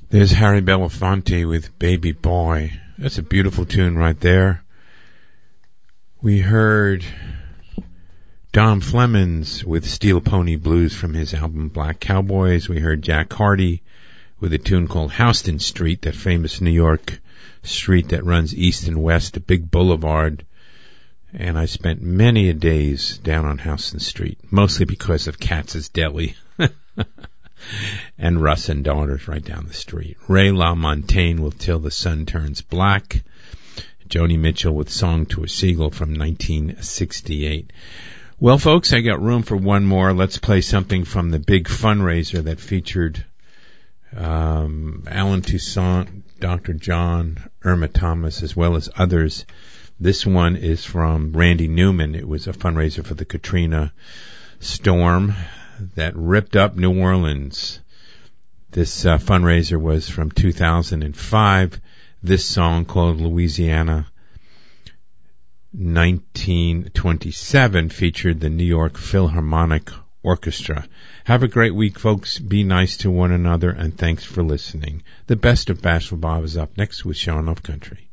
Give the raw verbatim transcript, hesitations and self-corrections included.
There's Harry Belafonte with Baby Boy. That's a beautiful tune right there. We heard Dom Flemons with Steel Pony Blues from his album Black Cowboys. We heard Jack Hardy with a tune called Houston Street, that famous New York street that runs east and west, a big boulevard. And I spent many a days down on Houston Street, mostly because of Katz's Deli and Russ and Daughters right down the street. Ray LaMontagne with Till the Sun Turns Black. Joni Mitchell with Song to a Seagull from nineteen sixty-eight. Well, folks, I got room for one more. Let's play something from the big fundraiser that featured um, Alan Toussaint, Doctor John, Irma Thomas, as well as others. This one is from Randy Newman. It was a fundraiser for the Katrina storm that ripped up New Orleans. This uh, fundraiser was from two thousand five. This song called Louisiana nineteen twenty-seven featured the New York Philharmonic Orchestra. Have a great week, folks. Be nice to one another, and thanks for listening. The best of Bashful Bob is up next with Sean of Country.